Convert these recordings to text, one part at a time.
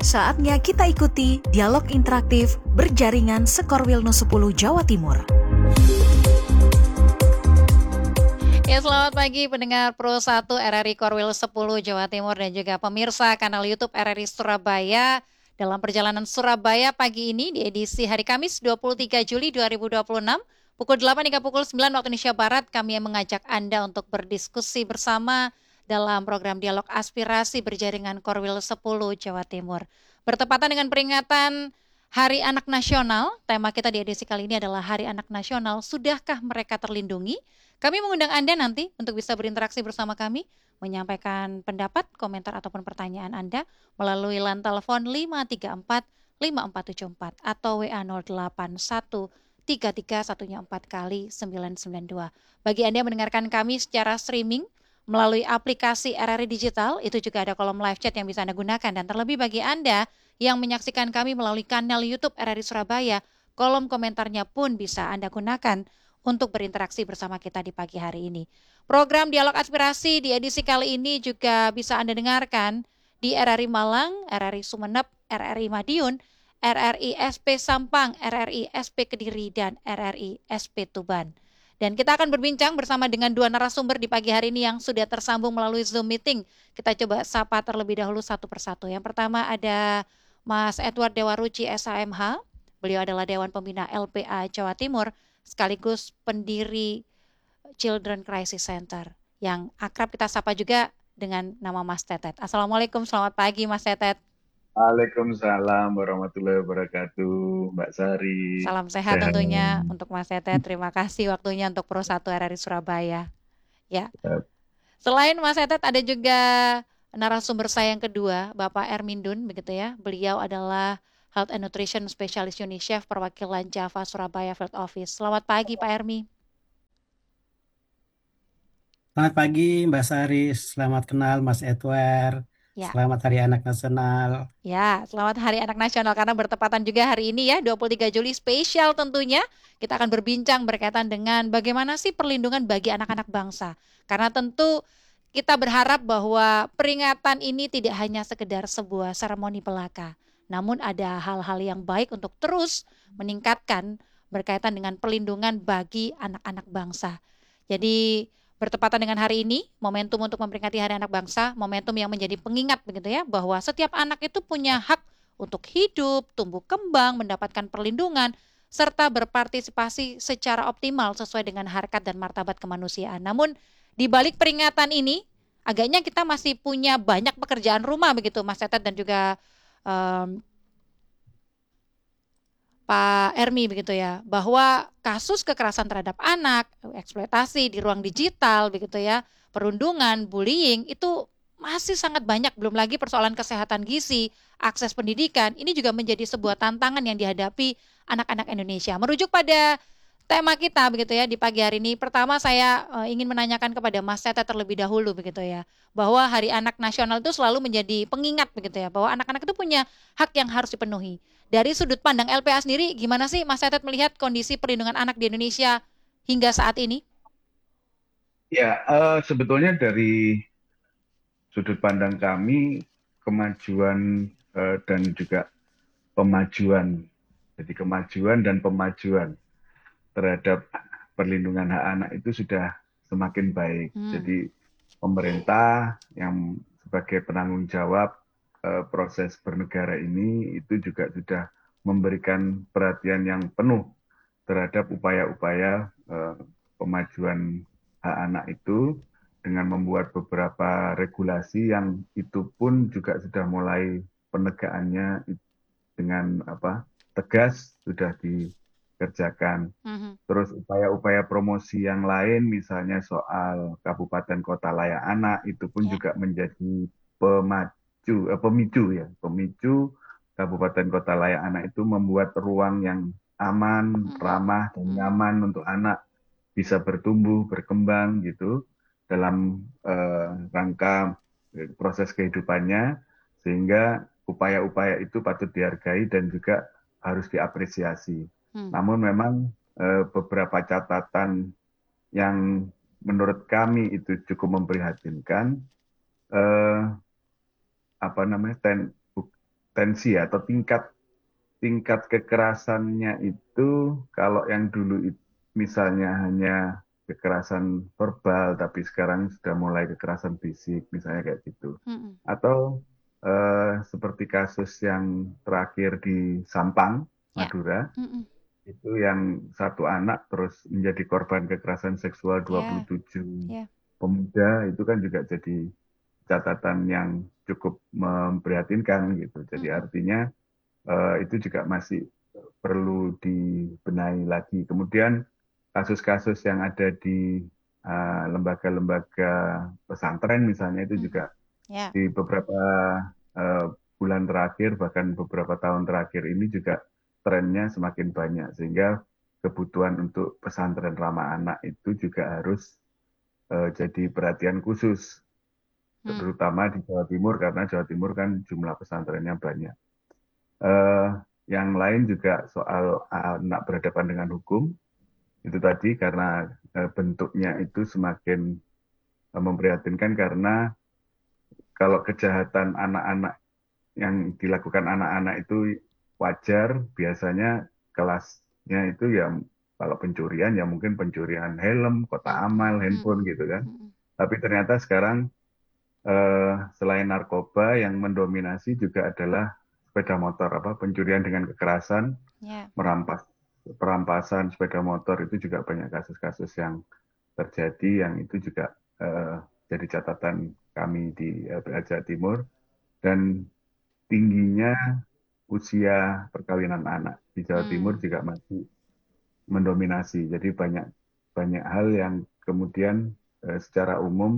Saatnya kita ikuti dialog interaktif berjaringan Sekor Wilno 10 Jawa Timur. Ya, selamat pagi pendengar Pro 1 RRI Korwil 10 Jawa Timur dan juga pemirsa kanal YouTube RRI Surabaya. Dalam perjalanan Surabaya pagi ini di edisi hari Kamis 23 Juli 2026 pukul 8 hingga pukul 9 waktu Indonesia Barat, kami mengajak Anda untuk berdiskusi bersama dalam program Dialog Aspirasi Berjaringan Korwil 10 Jawa Timur. Bertepatan dengan peringatan Hari Anak Nasional, tema kita di edisi kali ini adalah Hari Anak Nasional, sudahkah mereka terlindungi? Kami mengundang Anda nanti untuk bisa berinteraksi bersama kami, menyampaikan pendapat, komentar ataupun pertanyaan Anda melalui line telepon 534 5474 atau WA 081 3314 kali 992. Bagi Anda yang mendengarkan kami secara streaming melalui aplikasi RRI Digital, itu juga ada kolom live chat yang bisa Anda gunakan. Dan terlebih bagi Anda yang menyaksikan kami melalui kanal YouTube RRI Surabaya, kolom komentarnya pun bisa Anda gunakan untuk berinteraksi bersama kita di pagi hari ini. Program Dialog Aspirasi di edisi kali ini juga bisa Anda dengarkan di RRI Malang, RRI Sumeneb, RRI Madiun, RRI SP Sampang, RRI SP Kediri, dan RRI SP Tuban. Dan kita akan berbincang bersama dengan dua narasumber di pagi hari ini yang sudah tersambung melalui Zoom meeting. Kita coba sapa terlebih dahulu satu persatu. Yang pertama ada Mas Edward Dewaruci SHMH. Beliau adalah Dewan Pembina LPA Jawa Timur, sekaligus pendiri Children Crisis Center, yang akrab kita sapa juga dengan nama Mas Tetet. Assalamualaikum, selamat pagi Mas Tetet. Waalaikumsalam warahmatullahi wabarakatuh, Mbak Sari. Salam sehat tentunya untuk Mas Tetet. Terima kasih waktunya untuk Pro 1 RRI Surabaya. Ya. Selain Mas Tetet ada juga narasumber saya yang kedua, Bapak Ermindun, begitu ya. Beliau adalah Health and Nutrition Specialist UNICEF perwakilan Java Surabaya Field Office. Selamat pagi Pak Ermi. Selamat pagi Mbak Sari, selamat kenal Mas Edward. Ya. Selamat Hari Anak Nasional. Ya, selamat Hari Anak Nasional karena bertepatan juga hari ini ya, 23 Juli spesial tentunya. Kita akan berbincang berkaitan dengan bagaimana sih perlindungan bagi anak-anak bangsa. Karena tentu kita berharap bahwa peringatan ini tidak hanya sekedar sebuah seremoni belaka, namun ada hal-hal yang baik untuk terus meningkatkan berkaitan dengan perlindungan bagi anak-anak bangsa. Jadi bertepatan dengan hari ini, momentum untuk memperingati Hari Anak Bangsa, momentum yang menjadi pengingat begitu ya, bahwa setiap anak itu punya hak untuk hidup, tumbuh kembang, mendapatkan perlindungan, serta berpartisipasi secara optimal sesuai dengan harkat dan martabat kemanusiaan. Namun di balik peringatan ini, agaknya kita masih punya banyak pekerjaan rumah begitu Mas Tetet dan juga Pak Ermi begitu ya, bahwa kasus kekerasan terhadap anak, eksploitasi di ruang digital begitu ya, perundungan, bullying itu masih sangat banyak, belum lagi persoalan kesehatan gizi, akses pendidikan, ini juga menjadi sebuah tantangan yang dihadapi anak-anak Indonesia. Merujuk pada tema kita begitu ya di pagi hari ini, pertama saya ingin menanyakan kepada Mas Tete terlebih dahulu begitu ya, bahwa Hari Anak Nasional itu selalu menjadi pengingat begitu ya, bahwa anak-anak itu punya hak yang harus dipenuhi. Dari sudut pandang LPA sendiri, gimana sih Mas Tetet melihat kondisi perlindungan anak di Indonesia hingga saat ini? Ya, sebetulnya dari sudut pandang kami, kemajuan dan juga pemajuan, jadi kemajuan dan pemajuan terhadap perlindungan hak anak itu sudah semakin baik. Jadi pemerintah yang sebagai penanggung jawab proses bernegara ini itu juga sudah memberikan perhatian yang penuh terhadap upaya-upaya pemajuan hak anak itu dengan membuat beberapa regulasi yang itu pun juga sudah mulai penegakannya dengan tegas sudah dikerjakan. Terus upaya-upaya promosi yang lain misalnya soal kabupaten kota layak anak itu pun juga menjadi pemicu kabupaten kota layak anak itu membuat ruang yang aman, ramah, dan nyaman untuk anak bisa bertumbuh, berkembang gitu dalam rangka proses kehidupannya, sehingga upaya-upaya itu patut dihargai dan juga harus diapresiasi. Namun memang beberapa catatan yang menurut kami itu cukup memprihatinkan, tensi atau tingkat kekerasannya itu kalau yang dulu misalnya hanya kekerasan verbal, tapi sekarang sudah mulai kekerasan fisik, misalnya kayak gitu. Mm-mm. Atau seperti kasus yang terakhir di Sampang, Ya. Madura, Mm-mm. itu yang satu anak terus menjadi korban kekerasan seksual Ya. 27 Ya. pemuda, itu kan juga jadi catatan yang cukup memprihatinkan gitu. Jadi Mm-mm. artinya itu juga masih perlu dibenahi lagi. Kemudian kasus-kasus yang ada di lembaga-lembaga pesantren misalnya itu Mm-mm. juga Ya. di beberapa eh, bulan terakhir bahkan beberapa tahun terakhir ini juga trennya semakin banyak sehingga kebutuhan untuk pesantren ramah anak itu juga harus jadi perhatian khusus Mm. terutama di Jawa Timur karena Jawa Timur kan jumlah pesantrennya banyak. Eh, yang lain juga soal anak berhadapan dengan hukum itu tadi karena bentuknya itu semakin memprihatinkan karena kalau kejahatan anak-anak yang dilakukan anak-anak itu wajar, biasanya kelasnya itu ya kalau pencurian ya mungkin pencurian helm, kotak Mm-mm. amal, handphone Mm-mm. gitu kan. Mm-mm. Tapi ternyata sekarang selain narkoba yang mendominasi juga adalah sepeda motor, apa pencurian dengan kekerasan, Ya. merampas perampasan sepeda motor itu juga banyak kasus-kasus yang terjadi yang itu juga eh, jadi catatan kami di LBH Jawa Timur dan tingginya usia perkawinan anak di Jawa Timur Mm. juga masih mendominasi. Jadi banyak banyak hal yang kemudian secara umum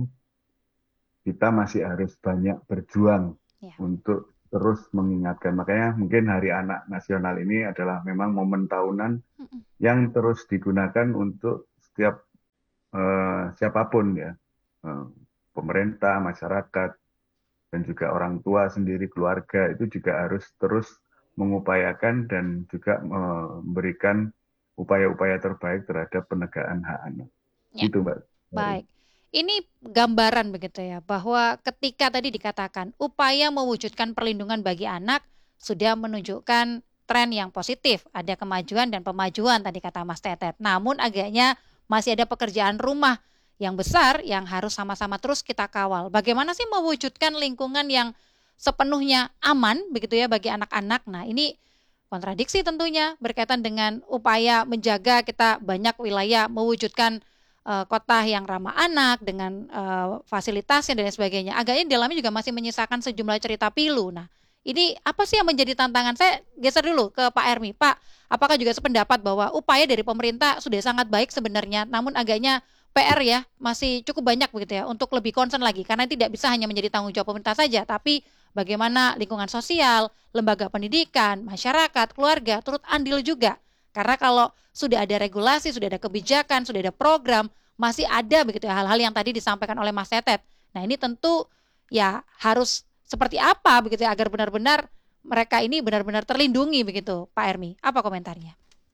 kita masih harus banyak berjuang Ya. untuk terus mengingatkan. Makanya mungkin Hari Anak Nasional ini adalah memang momen tahunan Mm-mm. yang terus digunakan untuk setiap siapapun ya, Eh, pemerintah, masyarakat, dan juga orang tua sendiri, keluarga itu juga harus terus mengupayakan dan juga memberikan upaya-upaya terbaik terhadap penegakan hak anak. Ya. Gitu, Mbak. Baik. Ini gambaran begitu ya, bahwa ketika tadi dikatakan upaya mewujudkan perlindungan bagi anak sudah menunjukkan tren yang positif, ada kemajuan dan pemajuan tadi kata Mas Tetet. Namun agaknya masih ada pekerjaan rumah yang besar yang harus sama-sama terus kita kawal. Bagaimana sih mewujudkan lingkungan yang sepenuhnya aman begitu ya bagi anak-anak. Nah, ini kontradiksi tentunya berkaitan dengan upaya menjaga kita banyak wilayah mewujudkan kota yang ramah anak dengan fasilitasnya dan lain sebagainya. Agaknya di dalamnya juga masih menyisakan sejumlah cerita pilu. Nah, ini apa sih yang menjadi tantangan? Saya geser dulu ke Pak Ermi. Pak, apakah juga sependapat bahwa upaya dari pemerintah sudah sangat baik sebenarnya, namun agaknya PR ya masih cukup banyak begitu ya untuk lebih concern lagi karena tidak bisa hanya menjadi tanggung jawab pemerintah saja, tapi bagaimana lingkungan sosial, lembaga pendidikan, masyarakat, keluarga turut andil juga. Karena kalau sudah ada regulasi, sudah ada kebijakan, sudah ada program, masih ada begitu ya hal-hal yang tadi disampaikan oleh Mas Tetet. Nah, ini tentu ya harus seperti apa begitu ya agar benar-benar mereka ini benar-benar terlindungi begitu, Pak Ermi. Apa komentarnya?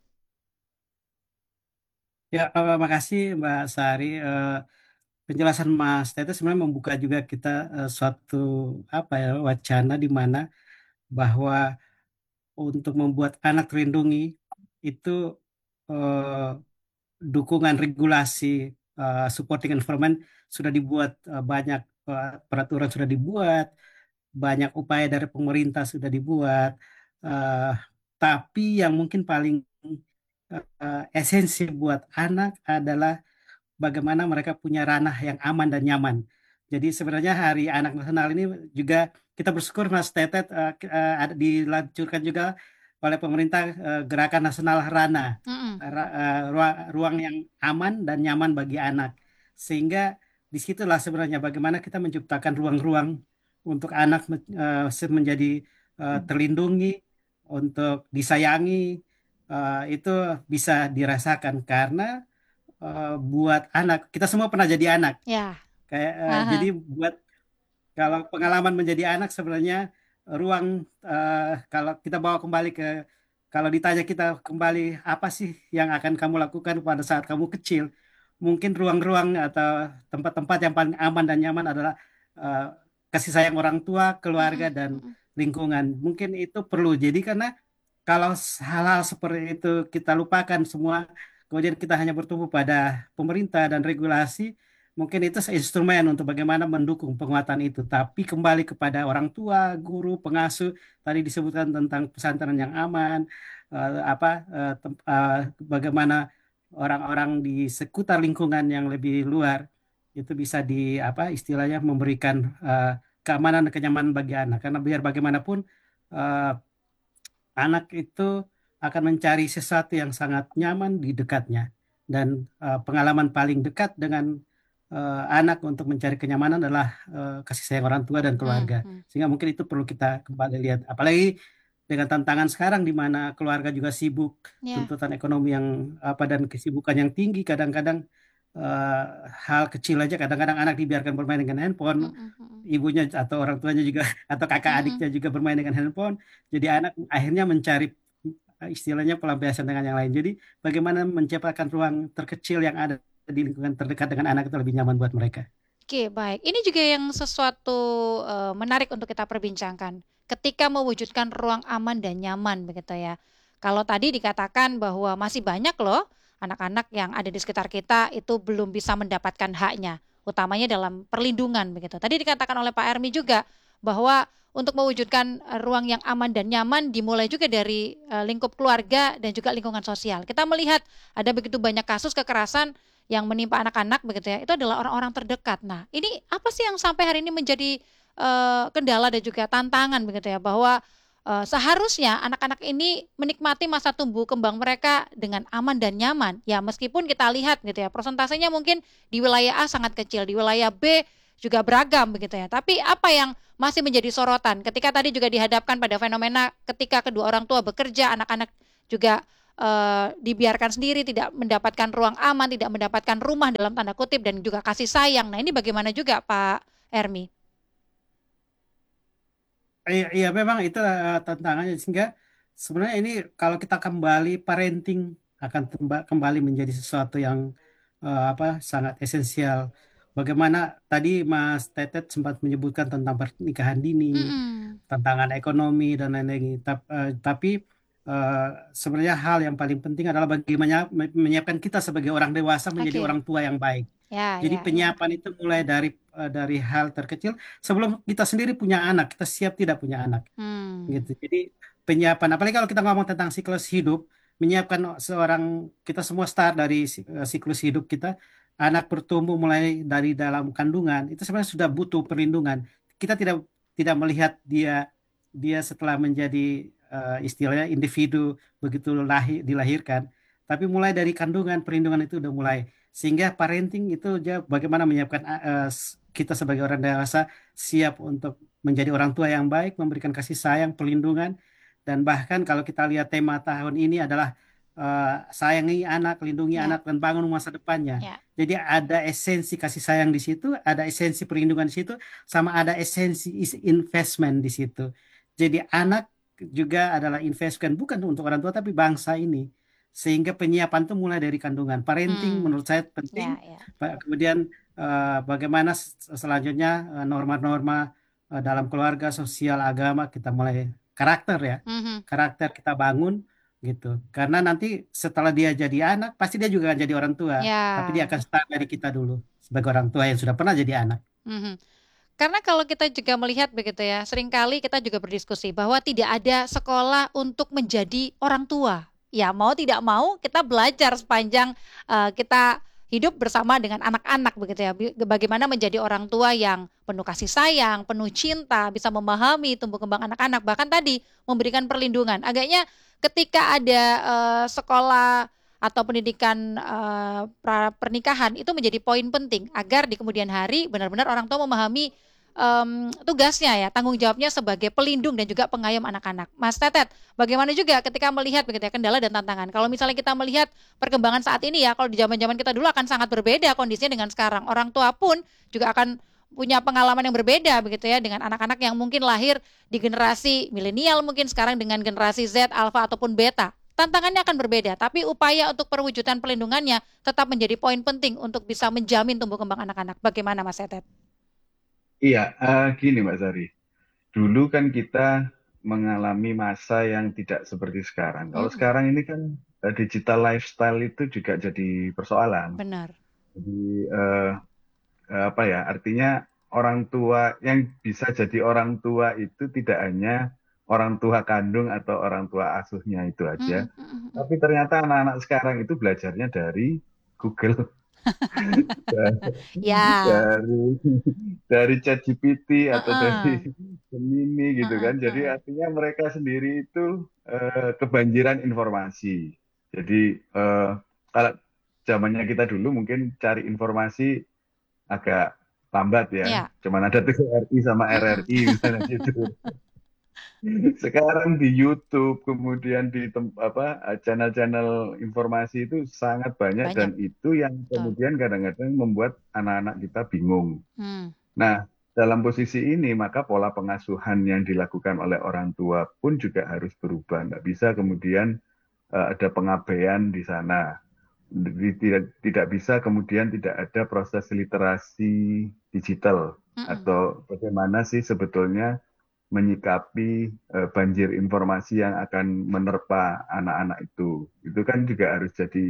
Ya, makasih Mbak Sari. Penjelasan Mas Tete sebenarnya membuka juga kita suatu apa ya wacana di mana bahwa untuk membuat anak terlindungi itu eh, dukungan regulasi, supporting environment sudah dibuat, banyak peraturan sudah dibuat, banyak upaya dari pemerintah sudah dibuat, eh, tapi yang mungkin paling esensi buat anak adalah bagaimana mereka punya ranah yang aman dan nyaman. Jadi sebenarnya Hari Anak Nasional ini juga kita bersyukur Mas Tetet, dilancurkan juga oleh pemerintah, Gerakan Nasional Rana, Mm-mm. ruang yang aman dan nyaman bagi anak. Sehingga disitulah sebenarnya bagaimana kita menciptakan ruang-ruang untuk anak menjadi terlindungi, untuk disayangi, itu bisa dirasakan karena buat anak kita semua pernah jadi anak Ya. kayak, jadi Aha. buat kalau pengalaman menjadi anak sebenarnya ruang, kalau kita bawa kembali ke kalau ditanya kita kembali apa sih yang akan kamu lakukan pada saat kamu kecil, mungkin ruang-ruang atau tempat-tempat yang paling aman dan nyaman adalah eh, kasih sayang orang tua, keluarga, Mm-mm. dan Mm-mm. lingkungan. Mungkin itu perlu. Jadi karena kalau hal-hal seperti itu kita lupakan semua, kemudian kita hanya bertumpu pada pemerintah dan regulasi, mungkin itu instrumen untuk bagaimana mendukung penguatan itu. Tapi kembali kepada orang tua, guru, pengasuh, tadi disebutkan tentang pesantren yang aman, bagaimana orang-orang di sekitar lingkungan yang lebih luar itu bisa di apa istilahnya memberikan keamanan dan kenyamanan bagi anak. Karena biar bagaimanapun eh, anak itu akan mencari sesuatu yang sangat nyaman di dekatnya. Dan pengalaman paling dekat dengan anak untuk mencari kenyamanan adalah kasih sayang orang tua dan keluarga. Sehingga mungkin itu perlu kita kembali lihat. Apalagi dengan tantangan sekarang di mana keluarga juga sibuk, tuntutan ekonomi yang dan kesibukan yang tinggi, kadang-kadang eh, hal kecil aja, kadang-kadang anak dibiarkan bermain dengan handphone, ibunya atau orang tuanya juga atau kakak adiknya juga bermain dengan handphone, jadi anak akhirnya mencari istilahnya pelampiasan dengan yang lain. Jadi bagaimana menciptakan ruang terkecil yang ada di lingkungan terdekat dengan anak itu lebih nyaman buat mereka. Oke, baik. Ini juga yang sesuatu menarik untuk kita perbincangkan. Ketika mewujudkan ruang aman dan nyaman, begitu ya. Kalau tadi dikatakan bahwa masih banyak loh anak-anak yang ada di sekitar kita itu belum bisa mendapatkan haknya, utamanya dalam perlindungan, begitu. Tadi dikatakan oleh Pak Ermi juga bahwa untuk mewujudkan ruang yang aman dan nyaman dimulai juga dari lingkup keluarga dan juga lingkungan sosial. Kita melihat ada begitu banyak kasus kekerasan yang menimpa anak-anak begitu ya, itu adalah orang-orang terdekat. Nah, ini apa sih yang sampai hari ini menjadi kendala dan juga tantangan begitu ya, bahwa seharusnya anak-anak ini menikmati masa tumbuh kembang mereka dengan aman dan nyaman. Ya, meskipun kita lihat gitu ya, persentasenya mungkin di wilayah A sangat kecil, di wilayah B juga beragam begitu ya. Tapi apa yang masih menjadi sorotan ketika tadi juga dihadapkan pada fenomena ketika kedua orang tua bekerja, anak-anak juga dibiarkan sendiri, tidak mendapatkan ruang aman, tidak mendapatkan rumah dalam tanda kutip dan juga kasih sayang. Nah, ini bagaimana juga Pak Ermi? Iya, memang itu tantangannya, sehingga sebenarnya ini kalau kita kembali parenting akan kembali menjadi sesuatu yang sangat esensial. Bagaimana tadi Mas Tetet sempat menyebutkan tentang pernikahan dini, tantangan ekonomi dan lain-lain. Tapi eh, sebenarnya hal yang paling penting adalah bagaimana menyiapkan kita sebagai orang dewasa menjadi orang tua yang baik. Jadi penyiapan itu mulai dari hal terkecil sebelum kita sendiri punya anak, kita siap tidak punya anak, gitu. Jadi penyiapan, apalagi kalau kita ngomong tentang siklus hidup, menyiapkan seorang, kita semua start dari siklus hidup kita, anak bertumbuh mulai dari dalam kandungan, itu sebenarnya sudah butuh perlindungan. Kita tidak tidak melihat dia dia setelah menjadi istilahnya individu begitu dilahirkan, tapi mulai dari kandungan perlindungan itu udah mulai. Sehingga parenting itu bagaimana menyiapkan kita sebagai orang dewasa siap untuk menjadi orang tua yang baik, memberikan kasih sayang, perlindungan, dan bahkan kalau kita lihat tema tahun ini adalah sayangi anak, lindungi anak, dan bangun masa depannya. Jadi ada esensi kasih sayang di situ, ada esensi perlindungan di situ, sama ada esensi investment di situ. Jadi anak juga adalah investment bukan untuk orang tua tapi bangsa ini. Sehingga penyiapan itu mulai dari kandungan. Parenting menurut saya penting. Kemudian bagaimana selanjutnya norma-norma dalam keluarga, sosial, agama kita mulai karakter ya. Karakter kita bangun gitu. Karena nanti setelah dia jadi anak, pasti dia juga akan jadi orang tua. Tapi dia akan start dari kita dulu sebagai orang tua yang sudah pernah jadi anak. Karena kalau kita juga melihat begitu ya, seringkali kita juga berdiskusi bahwa tidak ada sekolah untuk menjadi orang tua. Ya mau tidak mau kita belajar sepanjang kita hidup bersama dengan anak-anak begitu ya. Bagaimana menjadi orang tua yang penuh kasih sayang, penuh cinta, bisa memahami tumbuh kembang anak-anak, bahkan tadi memberikan perlindungan. Agaknya ketika ada sekolah atau pendidikan pernikahan itu menjadi poin penting agar di kemudian hari benar-benar orang tua memahami tugasnya ya, tanggung jawabnya sebagai pelindung dan juga pengayom anak-anak. Mas Tetet, bagaimana juga ketika melihat begitu ya kendala dan tantangan? Kalau misalnya kita melihat perkembangan saat ini ya, kalau di zaman-zaman kita dulu akan sangat berbeda kondisinya dengan sekarang. Orang tua pun juga akan punya pengalaman yang berbeda begitu ya dengan anak-anak yang mungkin lahir di generasi milenial, mungkin sekarang dengan generasi Z, Alpha ataupun Beta. Tantangannya akan berbeda, tapi upaya untuk perwujudan pelindungannya tetap menjadi poin penting untuk bisa menjamin tumbuh kembang anak-anak. Bagaimana Mas Tetet? Iya, gini Mbak Sari. dulu kan kita mengalami masa yang tidak seperti sekarang. Kalau Mm-mm. sekarang ini kan digital lifestyle itu juga jadi persoalan. Benar. Jadi apa ya? Artinya orang tua yang bisa jadi orang tua itu tidak hanya orang tua kandung atau orang tua asuhnya itu aja, Mm-mm, mm-mm. tapi ternyata anak-anak sekarang itu belajarnya dari Google, Ya. dari dari ChatGPT atau dari Heeh. Gemini gitu Heeh, kan. Jadi heeh. artinya mereka sendiri itu kebanjiran informasi. Jadi kalau zamannya kita dulu mungkin cari informasi agak lambat ya. Ya. Cuman ada TVRI sama Mm-mm. RRI misalnya gitu. Sekarang di YouTube, kemudian di channel-channel informasi itu sangat banyak Banyak, dan itu yang betul. kemudian kadang-kadang membuat anak-anak kita bingung. Hmm. Nah, dalam posisi ini maka pola pengasuhan yang dilakukan oleh orang tua pun juga harus berubah. Nggak bisa kemudian ada pengabaian di sana. Tidak bisa kemudian tidak ada proses literasi digital Mm-mm. atau bagaimana sih sebetulnya menyikapi banjir informasi yang akan menerpa anak-anak itu. Itu kan juga harus jadi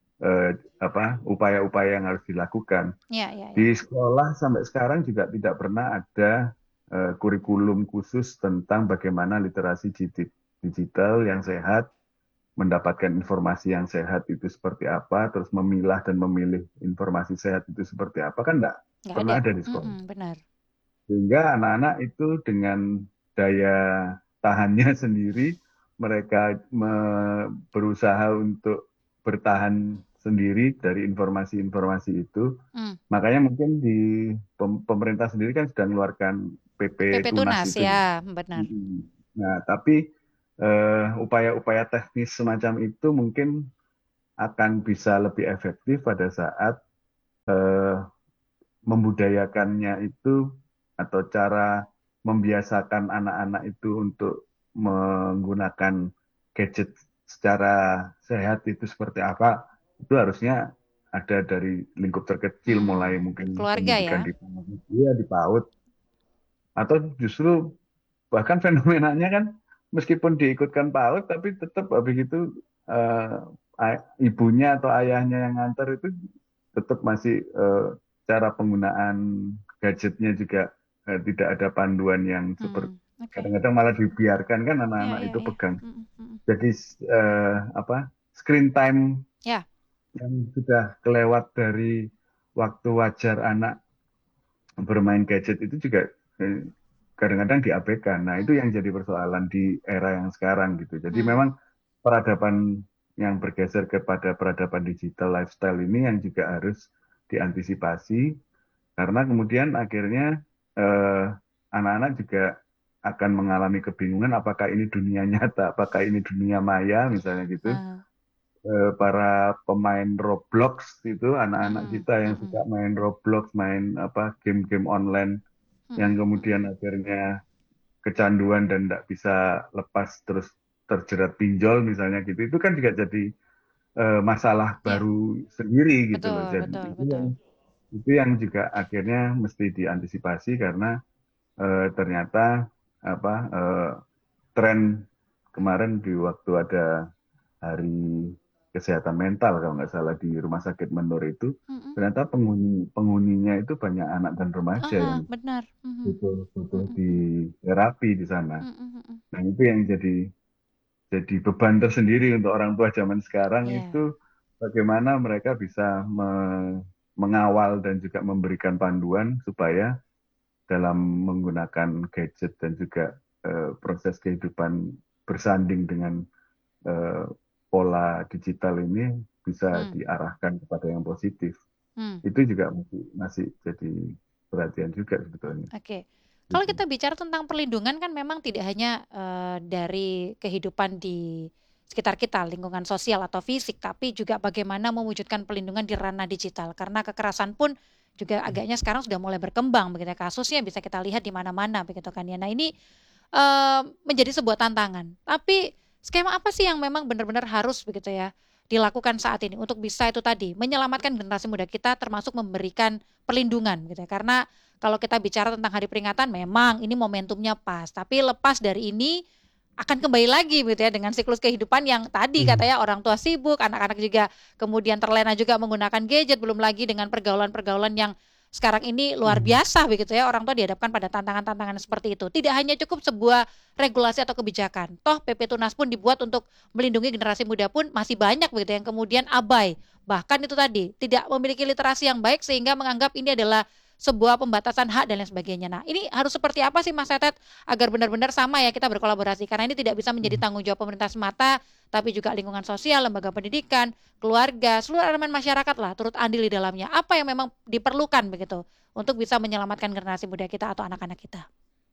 upaya-upaya yang harus dilakukan. Ya, ya, ya. Di sekolah sampai sekarang juga tidak pernah ada kurikulum khusus tentang bagaimana literasi digital yang sehat, mendapatkan informasi yang sehat itu seperti apa, terus memilah dan memilih informasi sehat itu seperti apa, kan enggak Nggak ada. pernah ada di sekolah. Mm-mm, benar. Sehingga anak-anak itu dengan daya tahannya sendiri, mereka berusaha untuk bertahan sendiri dari informasi-informasi itu. Mm. Makanya mungkin di pemerintah sendiri kan sudah mengeluarkan PP PP Tunas Tunas, itu. ya, benar. Mm-mm. Nah, tapi upaya-upaya teknis semacam itu mungkin akan bisa lebih efektif pada saat eh, membudayakannya itu atau cara membiasakan anak-anak itu untuk menggunakan gadget secara sehat itu seperti apa, itu harusnya ada dari lingkup terkecil, mulai Mm-mm. mungkin Keluarga pendidikan ya. di PAUD, atau justru bahkan fenomenanya kan meskipun diikutkan PAUD tapi tetap habis itu ibunya atau ayahnya yang nganter itu tetap masih cara penggunaan gadgetnya juga tidak ada panduan yang seperti, Oke. kadang-kadang malah dibiarkan kan Ya, anak-anak ya, itu ya. pegang. Mm-mm, mm-mm. Jadi screen time Ya. yang sudah kelewat dari waktu wajar anak bermain gadget itu juga kadang-kadang diabaikan. Nah, itu yang Mm-mm. jadi persoalan di era yang sekarang gitu. Jadi Mm. memang peradaban yang bergeser kepada peradaban digital lifestyle ini yang juga harus diantisipasi, karena kemudian akhirnya eh, anak-anak juga akan mengalami kebingungan apakah ini dunia nyata, apakah ini dunia maya misalnya gitu. Ah. Para pemain Roblox itu, anak-anak Mm-mm, kita yang mm-mm, suka main Roblox, main game-game online yang mm-mm, kemudian mm-mm. akhirnya kecanduan dan tidak bisa lepas, terus terjerat pinjol misalnya gitu, itu kan juga jadi masalah Ya, baru sendiri gitu loh. betul, Jadi betul, itu betul. yang juga akhirnya mesti diantisipasi, karena ternyata tren kemarin di waktu ada hari kesehatan mental kalau nggak salah di Rumah Sakit Menur itu, Mm-mm. ternyata penghuninya itu banyak anak dan remaja Ah, yang benar. Mhm, butuh butuh mm-mm, di mm. terapi di sana. Mm-mm, mm-mm. Nah, itu yang jadi beban tersendiri untuk orang tua zaman sekarang Ya. itu, bagaimana mereka bisa mengawal dan juga memberikan panduan supaya dalam menggunakan gadget dan juga proses kehidupan bersanding dengan eh, pola digital ini bisa Hmm, diarahkan kepada yang positif. hmm. Itu juga masih jadi perhatian juga sebetulnya. Oke. Kalau Gitu. kita bicara tentang perlindungan kan memang tidak hanya dari kehidupan di sekitar kita, lingkungan sosial atau fisik, tapi juga bagaimana mewujudkan perlindungan di ranah digital. Karena kekerasan pun juga agaknya sekarang sudah mulai berkembang, begitu ya. Kasusnya bisa kita lihat di mana-mana, begitu kan ya. Nah ini menjadi sebuah tantangan. Tapi skema apa sih yang memang benar-benar harus begitu ya dilakukan saat ini untuk bisa itu tadi menyelamatkan generasi muda kita, termasuk memberikan perlindungan gitu ya. Karena kalau kita bicara tentang hari peringatan memang ini momentumnya pas, tapi lepas dari ini akan kembali lagi gitu ya dengan siklus kehidupan yang tadi katanya orang tua sibuk, anak-anak juga kemudian terlena juga menggunakan gadget, belum lagi dengan pergaulan-pergaulan yang sekarang ini luar biasa begitu ya, orang tua dihadapkan pada tantangan-tantangan seperti itu. Tidak hanya cukup sebuah regulasi atau kebijakan, toh PP Tunas pun dibuat untuk melindungi generasi muda pun masih banyak begitu yang kemudian abai. Bahkan itu tadi tidak memiliki literasi yang baik sehingga menganggap ini adalah sebuah pembatasan hak dan lain sebagainya. Nah, ini harus seperti apa sih Mas Tetet agar benar-benar sama ya kita berkolaborasi, karena ini tidak bisa menjadi tanggung jawab pemerintah semata, tapi juga lingkungan sosial, lembaga pendidikan, keluarga, seluruh elemen masyarakat lah turut andil di dalamnya. Apa yang memang diperlukan begitu untuk bisa menyelamatkan generasi muda kita atau anak-anak kita?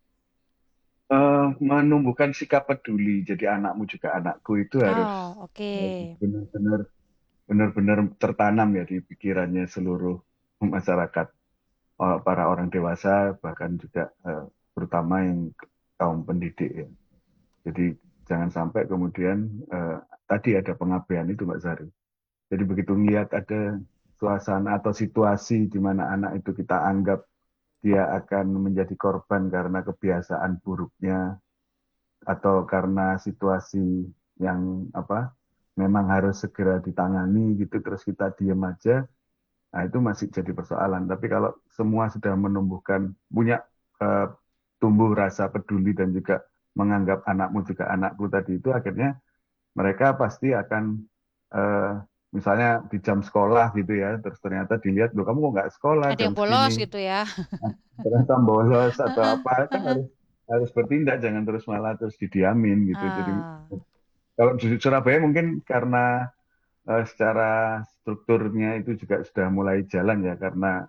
Menumbuhkan sikap peduli, jadi anakmu juga anakku itu harus Oh, oke. benar-benar benar-benar tertanam ya di pikirannya seluruh masyarakat, para orang dewasa, bahkan juga terutama yang kaum pendidik ya. Jadi jangan sampai kemudian tadi ada pengabaian itu Mbak Sari. Jadi begitu lihat ada suasana atau situasi di mana anak itu kita anggap dia akan menjadi korban karena kebiasaan buruknya atau karena situasi yang memang harus segera ditangani gitu, terus kita diem aja, nah itu masih jadi persoalan. Tapi kalau semua sudah punya tumbuh rasa peduli dan juga menganggap anakmu juga anakku tadi itu, akhirnya mereka pasti akan misalnya di jam sekolah gitu ya, terus ternyata dilihat, loh kamu kok nggak sekolah Ada jam yang bolos segini, gitu ya. ternyata bolos atau apa, kan harus bertindak, jangan terus malah terus didiamin gitu. Jadi Ah, kalau di Surabaya mungkin karena secara strukturnya itu juga sudah mulai jalan ya, karena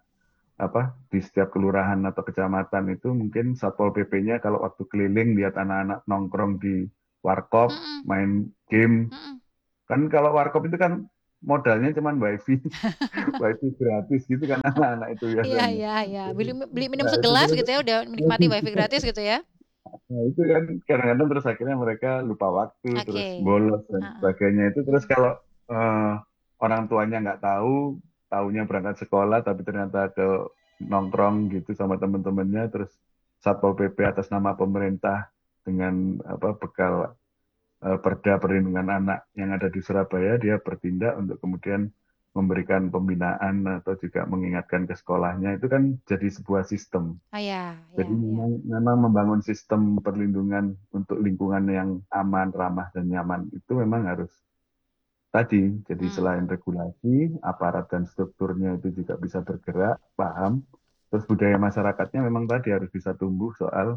di setiap kelurahan atau kecamatan itu mungkin Satpol PP-nya kalau waktu keliling lihat anak-anak nongkrong di warkop, mm-mm, main game. mm-mm. Kan kalau warkop itu kan modalnya cuman wifi, wifi gratis gitu kan anak-anak itu Iya, biasanya. iya, iya. Beli minum Nah, itu segelas terus, gitu ya, udah menikmati wifi gratis gitu ya. nah, itu kan kadang-kadang terus akhirnya mereka lupa waktu, terus Oke. bolos dan Heeh. sebagainya. Itu terus kalau eh, orang tuanya nggak tahu, taunya berangkat sekolah tapi ternyata ke nongkrong gitu sama teman-temannya, terus Satpol PP atas nama pemerintah dengan bekal Perda Perlindungan Anak yang ada di Surabaya, dia bertindak untuk kemudian memberikan pembinaan atau juga mengingatkan ke sekolahnya, itu kan jadi sebuah sistem. Ah, ya, Jadi ya, ya. memang membangun sistem perlindungan untuk lingkungan yang aman, ramah, dan nyaman itu memang harus tadi. Jadi Hmm. selain regulasi, aparat dan strukturnya itu juga bisa bergerak, paham. Terus budaya masyarakatnya memang tadi harus bisa tumbuh soal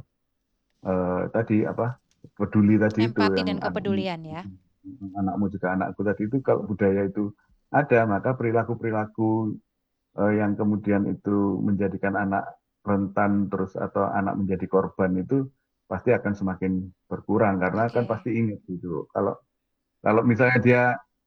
tadi peduli tadi itu, Empati yang dan kepedulian ya. anakmu juga anakku tadi itu. Kalau budaya itu ada, maka perilaku-perilaku yang kemudian itu menjadikan anak rentan terus atau anak menjadi korban itu pasti akan semakin berkurang, karena kan Oke. pasti ingat gitu. Kalau kalau misalnya dia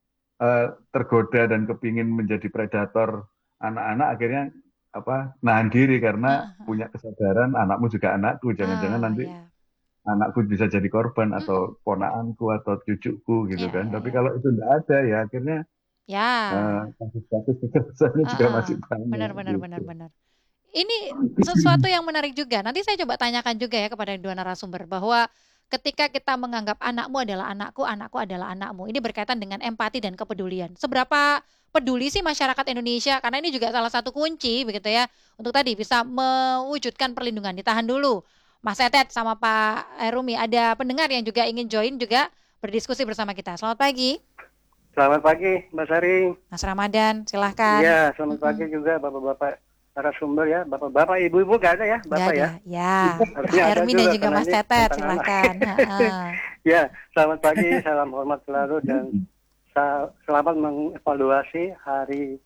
tergoda dan kepingin menjadi predator anak-anak, akhirnya nahan diri karena Heeh, heeh. punya kesadaran anakmu juga anakku, jangan-jangan Ah, nanti ya. anakku bisa jadi korban Mm-mm. atau ponaanku atau cucuku gitu Ya, kan. ya, Tapi ya. kalau itu enggak ada ya akhirnya Ya. kasus-kasus kekerasannya juga masih Ah, banyak benar, benar, benar, gitu. benar. Ini sesuatu yang menarik juga. Nanti saya coba tanyakan juga ya kepada dua narasumber bahwa ketika kita menganggap anakmu adalah anakku, anakku adalah anakmu. Ini berkaitan dengan empati dan kepedulian. Seberapa peduli sih masyarakat Indonesia? Karena ini juga salah satu kunci begitu ya untuk tadi bisa mewujudkan perlindungan. Ditahan dulu. Mas Etet sama Pak Rumi, ada pendengar yang juga ingin join juga berdiskusi bersama kita. Selamat pagi, Selamat pagi, Mbak Sari. Mas Ramadan, silahkan. Iya, selamat pagi Mm-mm. juga Bapak-Bapak narasumber ya. Bapak-bapak, ibu-ibu gak ada ya, Nggak Bapak ada. ya? Ya, Pak Harusnya ada Ermi dan juga juga karena Mas ini Tetet, tentang anak. silahkan. Heeh. Ya, selamat pagi, salam hormat selalu dan selamat mengevaluasi Hari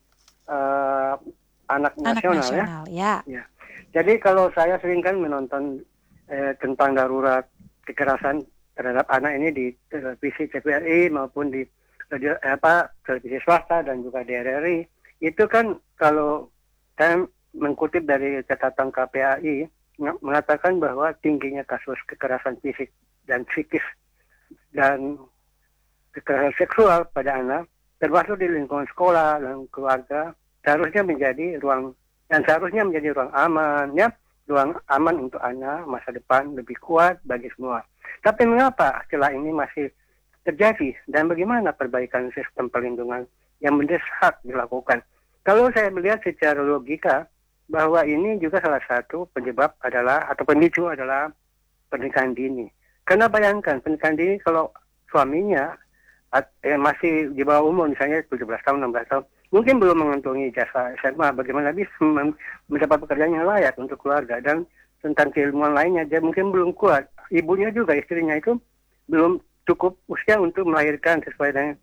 Anak Anak Nasional ya. nasional, ya. Ya. Jadi kalau saya sering kan menonton tentang darurat kekerasan terhadap anak ini di televisi TVRI maupun di televisi swasta dan juga di RRI, itu kan kalau saya mengutip dari catatan KPAI mengatakan bahwa tingginya kasus kekerasan fisik dan psikis dan kekerasan seksual pada anak termasuk di lingkungan sekolah dan keluarga, seharusnya menjadi ruang aman, ya, ruang aman untuk anak, masa depan lebih kuat bagi semua. Tapi mengapa celah ini masih terjadi dan bagaimana perbaikan sistem perlindungan yang mendesak dilakukan? Kalau saya melihat secara logika bahwa ini juga salah satu penyebab adalah atau pemicu adalah pernikahan dini. Karena bayangkan pernikahan dini kalau suaminya masih di bawah umur, misalnya 17 tahun, 16 tahun, mungkin belum mengantongi ijazah SMA, bagaimana bisa mendapat pekerjaan yang layak untuk keluarga, dan tentang keilmuan lainnya dia mungkin belum kuat. Ibunya juga, istrinya itu belum cukup usia untuk melahirkan sesuai dengan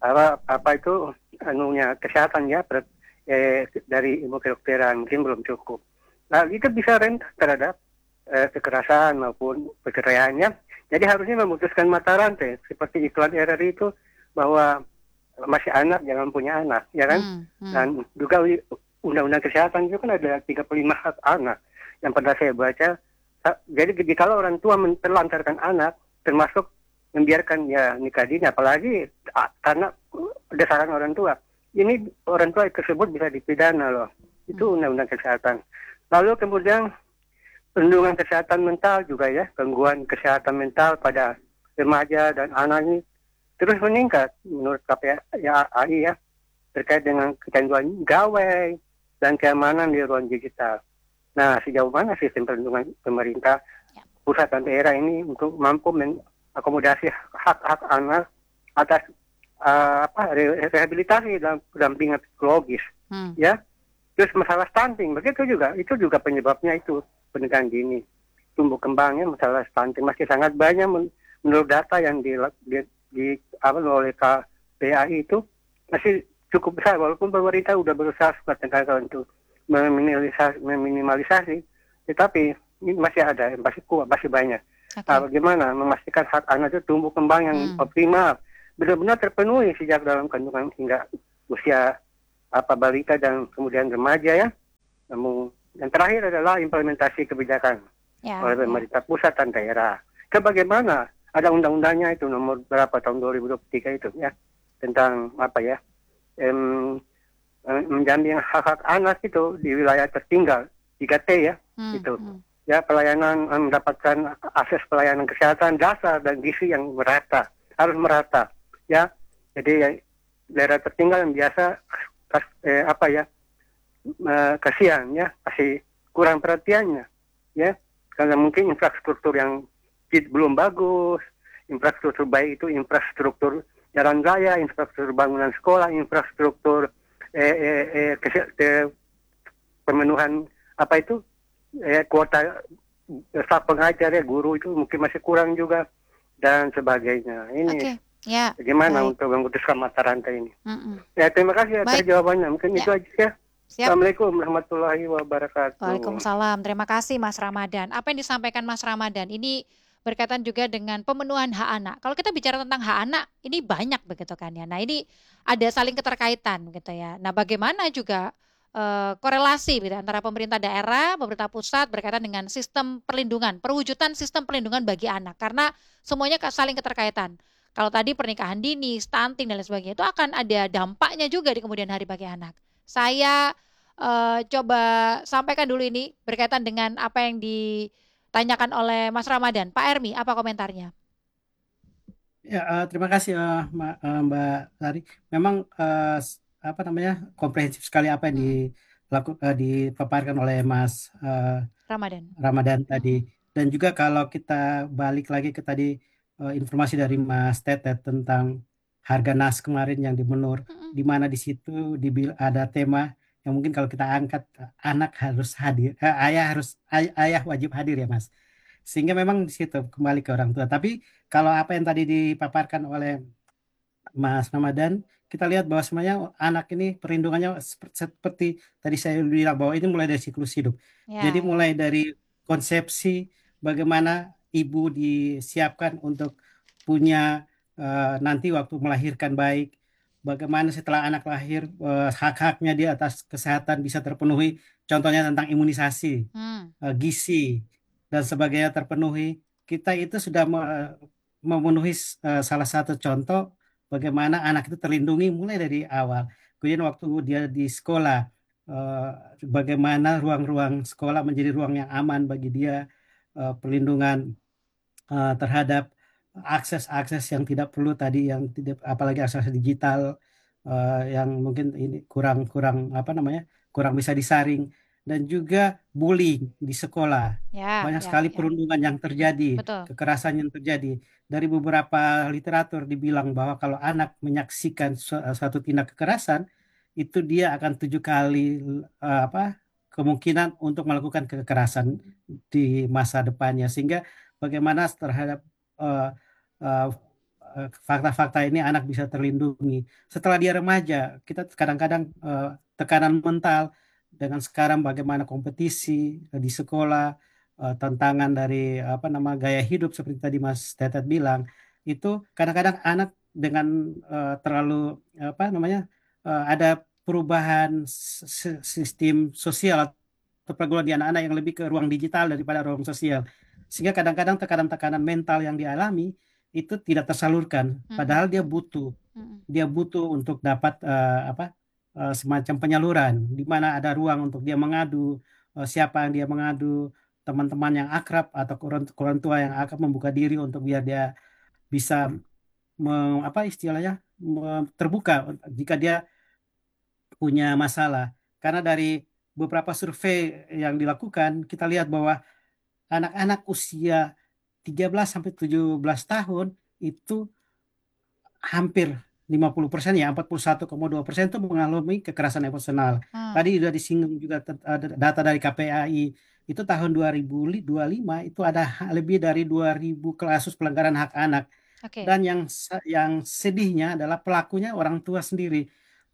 kesehatan, ya, dari ilmu kedokteran mungkin belum cukup. Nah, itu bisa rentan terhadap kekerasan maupun perceraiannya. Jadi harusnya memutuskan mata rantai seperti iklan RRI itu, bahwa masih anak jangan punya anak, ya kan? Dan juga undang-undang kesehatan itu kan ada 35 hak anak yang pernah saya baca. Jadi kalau orang tua menelantarkan anak, termasuk membiarkan ya nikah dini, apalagi karena dasarkan orang tua, ini orang tua tersebut bisa dipidana loh. Itu undang-undang kesehatan. Lalu kemudian perlindungan kesehatan mental juga, ya, gangguan kesehatan mental pada remaja dan anak ini terus meningkat menurut KPAI, ya, terkait dengan kecanduan gawai dan keamanan di ruang digital. Nah, sejauh mana sistem perlindungan pemerintah pusat dan daerah ini untuk mampu mengakomodasi hak-hak anak atas rehabilitasi dan pendampingan psikologis, ya. Terus masalah stunting, itu juga penyebabnya itu pernikahan dini. Tumbuh kembangnya masalah stunting masih sangat banyak menurut data yang oleh KPAI itu masih cukup besar, walaupun pemerintah sudah berusaha untuk meminimalisasi, tetapi ini masih ada, masih banyak. Bagaimana memastikan hak anak itu tumbuh kembang yang optimal, benar-benar terpenuhi sejak dalam kandungan hingga usia balita dan kemudian remaja, ya. Namun yang terakhir adalah implementasi kebijakan oleh pemerintah pusat dan daerah. Bagaimana ada undang-undangnya itu nomor berapa tahun 2023 itu, ya, tentang menjamin hak-hak anak itu di wilayah tertinggal 3T, ya, itu. Ya, pelayanan, mendapatkan akses pelayanan kesehatan dasar dan gizi yang merata, harus merata, ya. Jadi daerah tertinggal yang biasa kasihan, ya, masih kurang perhatiannya, ya, karena mungkin infrastruktur yang belum bagus. Infrastruktur baik itu infrastruktur jalan raya, infrastruktur bangunan sekolah, infrastruktur pemenuhan kuota staf pengajar, ya, guru itu mungkin masih kurang juga dan sebagainya. Ini bagaimana untuk memutuskan mata rantai ini? Ya, terima kasih atas jawabannya. Mungkin itu aja, ya. Siap. Assalamualaikum warahmatullahi wabarakatuh. Waalaikumsalam. Terima kasih Mas Ramadan. Apa yang disampaikan Mas Ramadan ini berkaitan juga dengan pemenuhan hak anak. Kalau kita bicara tentang hak anak, ini banyak begitu kan, ya. Nah, ini ada saling keterkaitan gitu, ya. Nah, bagaimana juga korelasi gitu, antara pemerintah daerah, pemerintah pusat berkaitan dengan sistem perlindungan, perwujudan sistem perlindungan bagi anak, karena semuanya saling keterkaitan. Kalau tadi pernikahan dini, stunting dan lain sebagainya, itu akan ada dampaknya juga di kemudian hari bagi anak. Saya coba sampaikan dulu ini berkaitan dengan apa yang ditanyakan oleh Mas Ramadan. Pak Ermi, apa komentarnya? Ya, terima kasih Mbak Sari. Memang komprehensif sekali apa yang dipaparkan oleh Mas Ramadan tadi. Dan juga kalau kita balik lagi ke tadi informasi dari Mas Tetet tentang harga nas kemarin yang di Menur, di mana di situ ada tema yang mungkin kalau kita angkat, anak harus hadir, ayah wajib hadir, ya, Mas. Sehingga memang di situ kembali ke orang tua. Tapi kalau apa yang tadi dipaparkan oleh Mas Ramadan, kita lihat bahwa sebenarnya anak ini perlindungannya seperti tadi saya bilang, bahwa ini mulai dari siklus hidup. Jadi mulai dari konsepsi, bagaimana ibu disiapkan untuk punya nanti waktu melahirkan baik, bagaimana setelah anak lahir hak-haknya di atas kesehatan bisa terpenuhi, contohnya tentang imunisasi, gizi dan sebagainya terpenuhi. Kita itu sudah memenuhi salah satu contoh bagaimana anak itu terlindungi mulai dari awal. Kemudian waktu dia di sekolah, bagaimana ruang-ruang sekolah menjadi ruang yang aman bagi dia, perlindungan terhadap akses-akses yang tidak perlu tadi, yang tidak, apalagi akses digital yang mungkin ini kurang kurang bisa disaring, dan juga bullying di sekolah. Ya, Banyak ya, sekali ya. perundungan yang terjadi, Betul. kekerasan yang terjadi. Dari beberapa literatur dibilang bahwa kalau anak menyaksikan suatu tindak kekerasan, itu dia akan 7 kali kemungkinan untuk melakukan kekerasan di masa depannya. Sehingga bagaimana terhadap uh, uh, fakta-fakta ini anak bisa terlindungi. Setelah dia remaja, kita kadang-kadang tekanan mental dengan sekarang bagaimana kompetisi di sekolah, tantangan dari gaya hidup seperti tadi Mas Tetet bilang, itu kadang-kadang anak dengan terlalu ada perubahan sistem sosial atau pergaulan di anak-anak yang lebih ke ruang digital daripada ruang sosial. Sehingga kadang-kadang tekanan-tekanan mental yang dialami itu tidak tersalurkan, padahal dia butuh untuk dapat semacam penyaluran di mana ada ruang untuk dia mengadu, siapa yang dia mengadu, teman-teman yang akrab atau orang tua yang akrab, membuka diri untuk biar dia bisa terbuka jika dia punya masalah. Karena dari beberapa survei yang dilakukan, kita lihat bahwa anak-anak usia 13 sampai 17 tahun itu hampir 50% ya, 41,2% itu mengalami kekerasan emosional. Tadi sudah disinggung juga data dari KPAI, itu tahun 2025 itu ada lebih dari 2.000 kasus pelanggaran hak anak. Oke. Dan yang sedihnya adalah pelakunya orang tua sendiri.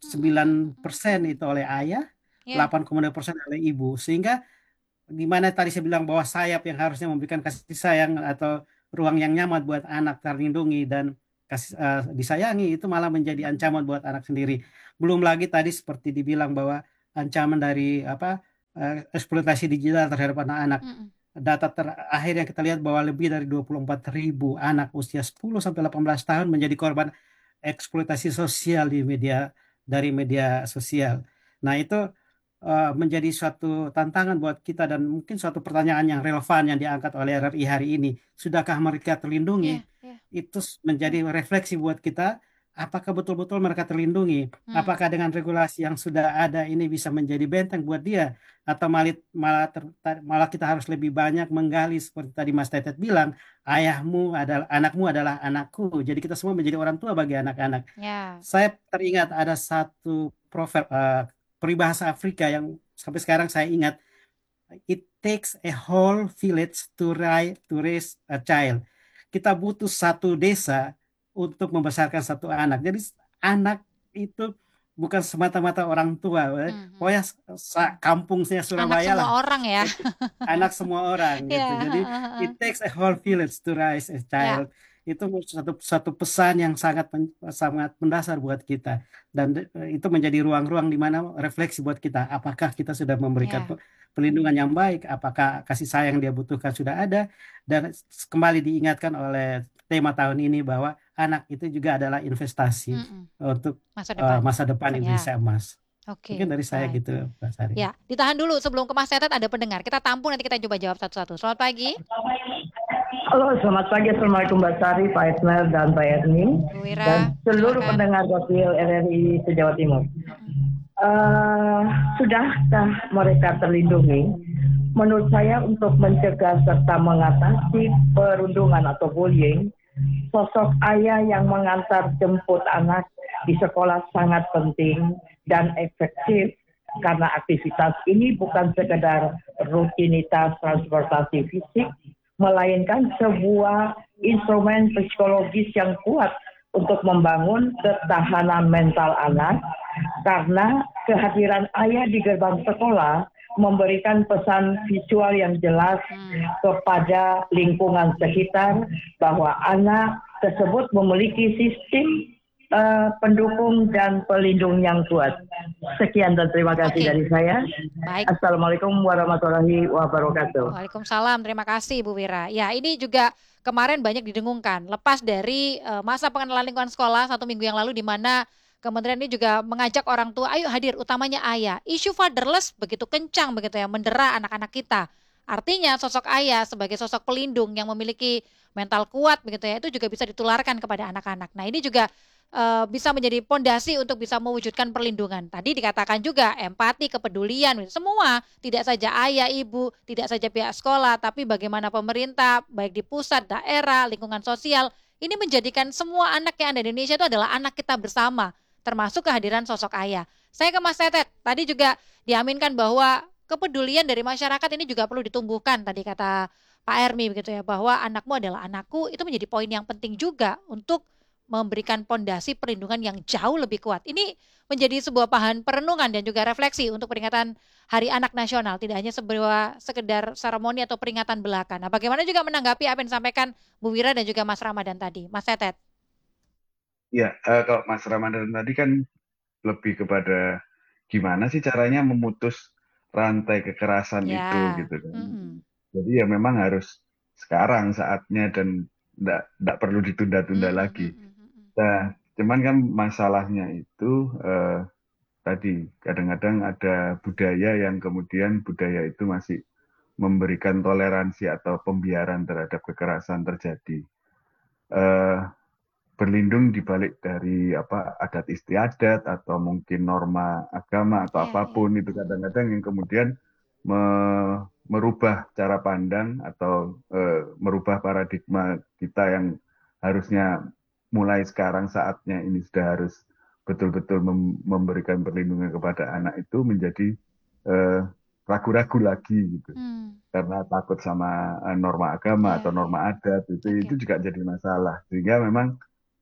9% itu oleh ayah, 8,2% oleh ibu. Sehingga gimana tadi saya bilang bahwa sayap yang harusnya memberikan kasih sayang atau ruang yang nyaman buat anak terlindungi dan disayangi, itu malah menjadi ancaman buat anak sendiri. Belum lagi tadi seperti dibilang bahwa ancaman dari eksploitasi digital terhadap anak-anak. Data terakhir yang kita lihat bahwa lebih dari 24.000 anak usia 10 sampai 18 tahun menjadi korban eksploitasi sosial dari media sosial. Nah, itu menjadi suatu tantangan buat kita dan mungkin suatu pertanyaan yang relevan yang diangkat oleh RRI hari ini. Sudahkah mereka terlindungi? Itu menjadi refleksi buat kita. Apakah betul-betul mereka terlindungi? Apakah dengan regulasi yang sudah ada ini bisa menjadi benteng buat dia? Atau malah kita harus lebih banyak menggali seperti tadi Mas Tetet bilang, anakmu adalah anakku. Jadi kita semua menjadi orang tua bagi anak-anak. Saya teringat ada satu proverb peribahasa Afrika yang sampai sekarang saya ingat. It takes a whole village to raise a child. Kita butuh satu desa untuk membesarkan satu anak. Jadi anak itu bukan semata-mata orang tua. Pokoknya kampungnya Surabaya anak semua orang ya. Anak semua orang gitu. Jadi it takes a whole village to raise a child. Itu satu pesan yang sangat mendasar buat kita. Dan itu menjadi ruang-ruang di mana refleksi buat kita. Apakah kita sudah memberikan perlindungan yang baik? Apakah kasih sayang dia butuhkan sudah ada? Dan kembali diingatkan oleh tema tahun ini bahwa anak itu juga adalah investasi untuk masa depan Indonesia emas. Mungkin dari saya gitu, Mbak Sari. Ya, ditahan dulu sebelum ke Mas Tetet, ada pendengar. Kita tampung, nanti kita coba jawab satu-satu. Selamat pagi. Halo, selamat pagi. Assalamualaikum Mbak Sari, Pak Ismail, dan Pak Erni. Dan seluruh pendengar Gokil RRI se-Jawa Timur. Sudahkah mereka terlindungi? Menurut saya untuk mencegah serta mengatasi perundungan atau bullying, sosok ayah yang mengantar jemput anak di sekolah sangat penting dan efektif karena aktivitas ini bukan sekedar rutinitas transportasi fisik, melainkan sebuah instrumen psikologis yang kuat untuk membangun ketahanan mental anak, karena kehadiran ayah di gerbang sekolah memberikan pesan visual yang jelas kepada lingkungan sekitar bahwa anak tersebut memiliki sistem pendukung dan pelindung yang kuat. Sekian dan terima kasih Oke. dari saya. Baik. Assalamualaikum warahmatullahi wabarakatuh. Waalaikumsalam, terima kasih Bu Wira. Ya, ini juga kemarin banyak didengungkan. Lepas dari masa pengenalan lingkungan sekolah 1 minggu yang lalu di mana kementerian ini juga mengajak orang tua, ayo hadir, utamanya ayah. Isu fatherless begitu kencang begitu ya, mendera anak-anak kita. Artinya sosok ayah sebagai sosok pelindung yang memiliki mental kuat begitu ya, itu juga bisa ditularkan kepada anak-anak. Nah, ini juga bisa menjadi pondasi untuk bisa mewujudkan perlindungan. Tadi dikatakan juga empati, kepedulian, semua, tidak saja ayah, ibu, tidak saja pihak sekolah, tapi bagaimana pemerintah, baik di pusat, daerah, lingkungan sosial, ini menjadikan semua anak yang ada di Indonesia itu adalah anak kita bersama, termasuk kehadiran sosok ayah. Saya ke Mas Tetet, tadi juga diaminkan bahwa kepedulian dari masyarakat ini juga perlu ditumbuhkan, tadi kata Pak Ermi begitu ya, bahwa anakmu adalah anakku, itu menjadi poin yang penting juga untuk memberikan pondasi perlindungan yang jauh lebih kuat. Ini menjadi sebuah bahan perenungan dan juga refleksi untuk peringatan Hari Anak Nasional, tidak hanya sekedar seremoni atau peringatan belaka. Nah, bagaimana juga menanggapi apa yang disampaikan Bu Wira dan juga Mas Ramadan tadi, Mas Tetet? Ya, kalau Mas Ramadan tadi kan lebih kepada gimana sih caranya memutus rantai kekerasan itu Ya, gitu kan. Jadi ya memang harus sekarang saatnya dan enggak perlu ditunda-tunda lagi. Nah, cuman kan masalahnya itu tadi kadang-kadang ada budaya yang kemudian budaya itu masih memberikan toleransi atau pembiaran terhadap kekerasan terjadi. Berlindung di balik dari adat istiadat atau mungkin norma agama atau apapun itu kadang-kadang yang kemudian merubah cara pandang atau merubah paradigma kita yang harusnya mulai sekarang saatnya ini sudah harus betul-betul memberikan perlindungan kepada anak itu menjadi ragu-ragu lagi gitu. Karena takut sama norma agama atau norma adat itu juga jadi masalah. Sehingga memang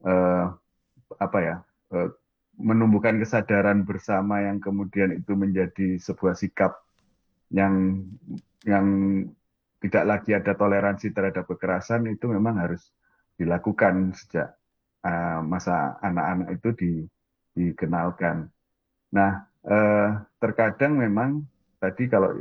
menumbuhkan kesadaran bersama yang kemudian itu menjadi sebuah sikap yang tidak lagi ada toleransi terhadap kekerasan itu memang harus dilakukan sejak masa anak-anak itu dikenalkan. Nah, terkadang memang tadi kalau